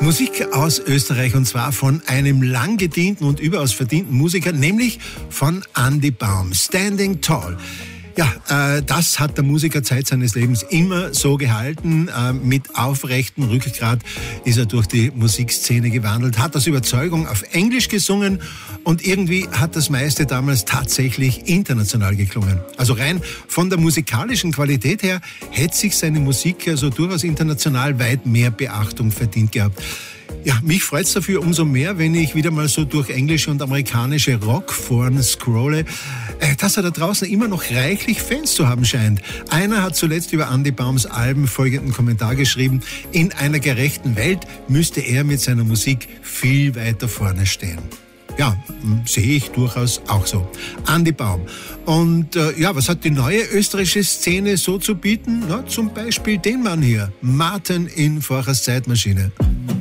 Musik aus Österreich, und zwar von einem lang gedienten und überaus verdienten Musiker, nämlich von Andy Baum. Standing Tall. Ja, das hat der Musiker Zeit seines Lebens immer so gehalten. Mit aufrechtem Rückgrat ist er durch die Musikszene gewandelt, hat aus Überzeugung auf Englisch gesungen und irgendwie hat das meiste damals tatsächlich international geklungen. Also rein von der musikalischen Qualität her hätte sich seine Musik also durchaus international weit mehr Beachtung verdient gehabt. Ja, mich freut's dafür umso mehr, wenn ich wieder mal so durch englische und amerikanische Rockforen scrolle, dass er da draußen immer noch reichlich Fans zu haben scheint. Einer hat zuletzt über Andy Baums Alben folgenden Kommentar geschrieben: In einer gerechten Welt müsste er mit seiner Musik viel weiter vorne stehen. Ja, sehe ich durchaus auch so. Andy Baum. Und ja, was hat die neue österreichische Szene so zu bieten? Na, zum Beispiel den Mann hier, Martin in Forchers Zeitmaschine.